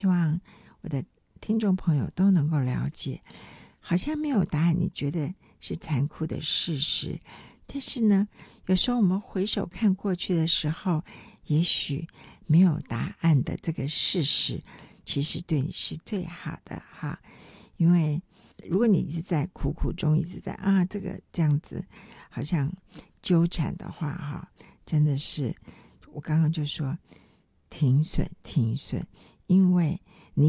希望我的听众朋友都能够了解，好像没有答案，你觉得是残酷的事实，但是呢，有时候我们回首看过去的时候，也许没有答案的这个事实，其实对你是最好的哈。因为如果你一直在苦苦中，一直在这个这样子好像纠缠的话哈，真的是我刚刚就说停损，因为